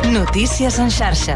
Notícies en xarxa.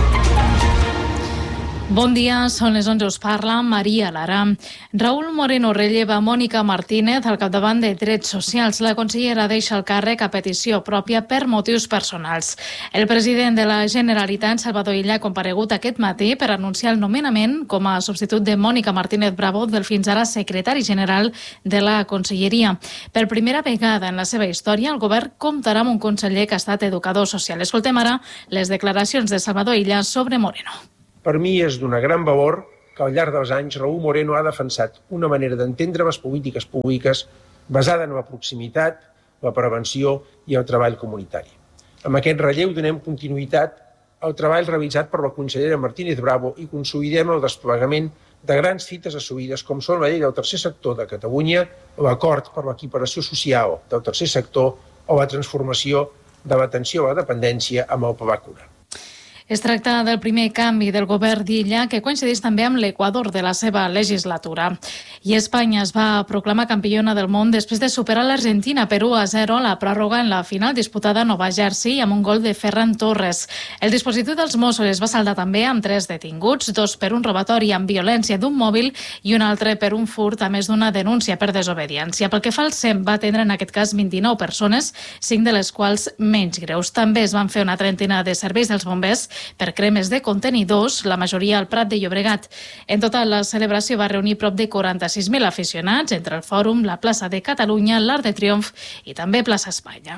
Bon dia, són les 11, us parla Maria Lara. Raúl Moreno relleva Mònica Martínez al capdavant de Drets Socials. La consellera deixa el càrrec a petició pròpia per motius personals. El president de la Generalitat, Salvador Illa, ha comparegut aquest matí per anunciar el nomenament com a substitut de Mònica Martínez Bravo del fins ara secretari general de la Conselleria. Per primera vegada en la seva història, el govern comptarà amb un conseller que ha estat educador social. Escoltem ara les declaracions de Salvador Illa sobre Moreno. Per mi és d'una gran valor que al llarg dels anys Raúl Moreno ha defensat una manera d'entendre les polítiques públiques basada en la proximitat, la prevenció i el treball comunitari. Amb aquest relleu donem continuïtat al treball realitzat per la consellera Martínez Bravo i consolidem el desplegament de grans fites assolides com són la llei del tercer sector de Catalunya, l'acord per l'equiparació social del tercer sector o la transformació de l'atenció a la dependència amb el Pla Cura. Es tracta del primer canvi del govern d'Illa que coincideix també amb l'Equador de la seva legislatura. I Espanya es va proclamar campiona del món després de superar l'Argentina per 1-0 la pròrroga en la final disputada a Nova Jersey amb un gol de Ferran Torres. El dispositiu dels Mossos es va saldar també amb 3 detinguts, 2 per un robatori amb violència d'un mòbil i un altre per un furt a més d'una denúncia per desobediència. Pel que fa al SEM, va atendre en aquest cas 29 persones, 5 de les quals menys greus. També es van fer una trentena de serveis dels bombers per cremes de contenidors, la majoria al Prat de Llobregat. En total, la celebració va reunir prop de 46.000 aficionats entre el Fòrum, la plaça de Catalunya, l'Arc de Triomf i també plaça Espanya.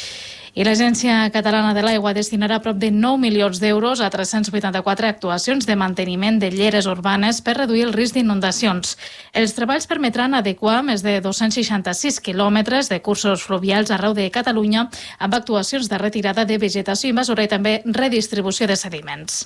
I l'Agència Catalana de l'Aigua destinarà prop de 9 milions d'euros a 384 actuacions de manteniment de lleres urbanes per reduir el risc d'inundacions. Els treballs permetran adequar més de 266 quilòmetres de cursos fluvials arreu de Catalunya amb actuacions de retirada de vegetació invasora i també redistribució de sediments.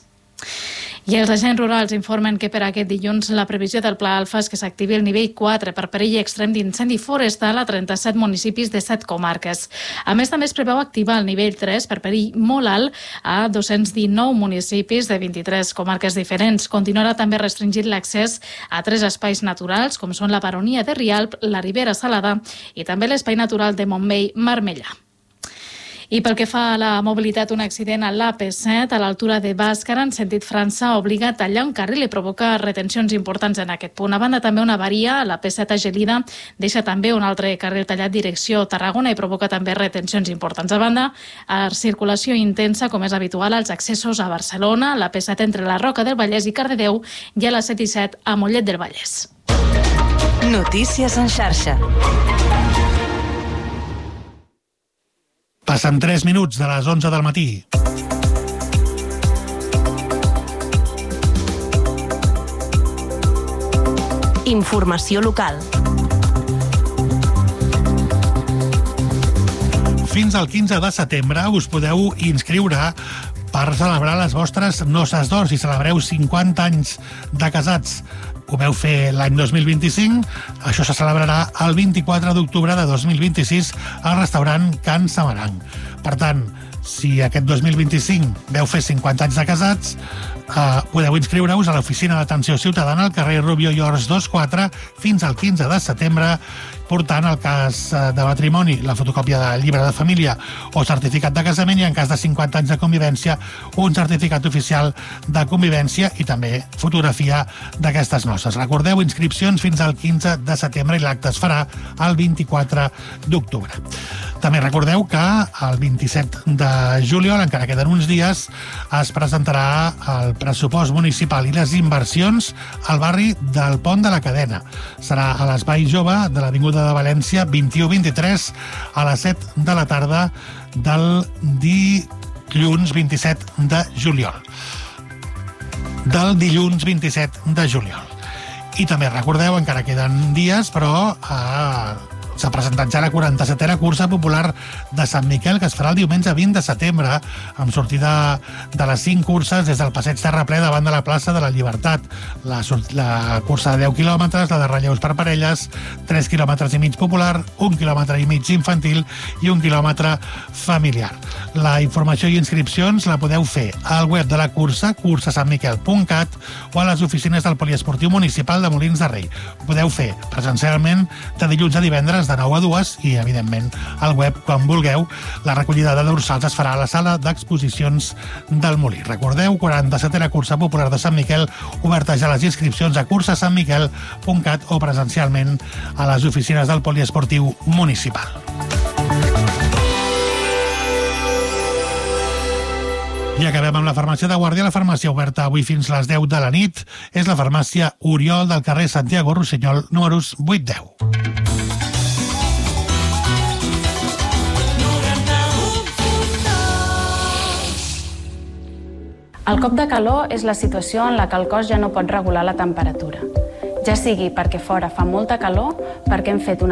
I els agents rurals informen que per aquest dilluns la previsió del Pla Alfa és que s'activi el nivell 4 per perill extrem d'incendi forestal a 37 municipis de 7 comarques. A més, també es preveu activar el nivell 3 per perill molt alt a 219 municipis de 23 comarques diferents. Continuarà també restringint l'accés a 3 espais naturals, com són la Baronia de Rialb, la Ribera Salada i també l'espai natural de Montmell-Marmellà. I pel que fa a la mobilitat, un accident a l'AP7 a l'altura de Bàscara en sentit França obliga a tallar un carril i provoca retencions importants en aquest punt. A banda, també una avaria a l'AP7 a Gelida deixa també un altre carril tallat direcció Tarragona i provoca també retencions importants. A banda, circulació intensa, com és habitual, als accessos a Barcelona, a l'AP7 entre la Roca del Vallès i Cardedeu i a la 7 i 7 a Mollet del Vallès. Notícies en xarxa. Passen 3 minuts de les 11 del matí. Informació local. Fins al 15 de setembre us podeu inscriure per celebrar les vostres noces d'or si celebreu 50 anys de casats. Ho vau fer l'any 2025, això se celebrarà el 24 d'octubre de 2026 al restaurant Can Samaranc. Per tant, si aquest 2025 veu fer 50 anys de casats, podeu inscriure-us a l'Oficina d'Atenció Ciutadana al carrer Rubió i Ors 24 fins al 15 de setembre, portant el cas de matrimoni, la fotocòpia del llibre de família o certificat de casament, i en cas de 50 anys de convivència, un certificat oficial de convivència i també fotografia d'aquestes noces. Recordeu, inscripcions fins al 15 de setembre i l'acte es farà el 24 d'octubre. També recordeu que el 27 de juliol, encara queden uns dies, es presentarà el pressupost municipal i les inversions al barri del Pont de la Cadena. Serà a l'Espai Jove de l'Avinguda de València 21-23 a les 7 de la tarda del dilluns 27 de juliol. I també recordeu, encara queden dies, però s'ha presentat ja la 47a cursa popular de Sant Miquel, que es farà el diumenge 20 de setembre, amb sortida de les 5 curses des del Passeig Terraplè davant de la plaça de la Llibertat. La cursa de 10 quilòmetres, la de relleus per parelles, 3 quilòmetres i mig popular, 1 quilòmetre i mig infantil i 1 quilòmetre familiar. La informació i inscripcions la podeu fer al web de la cursa, cursasantmiquel.cat, o a les oficines del Poliesportiu Municipal de Molins de Rei. Ho podeu fer presencialment de dilluns a divendres de 9 a 2 i, evidentment, al web quan vulgueu. La recollida de dorsals es farà a la sala d'exposicions del Molí. Recordeu, 47a cursa popular de Sant Miquel, oberta ja les inscripcions a cursasantmiquel.cat o presencialment a les oficines del Poliesportiu Municipal. I acabem amb la farmàcia de Guàrdia. La farmàcia oberta avui fins les 10 de la nit és la farmàcia Oriol del carrer Santiago Rossinyol, números 8-10. El cop de calor és la situació en la que el cos ja no pot regular la temperatura. Ja sigui perquè fora fa molta calor, perquè hem fet una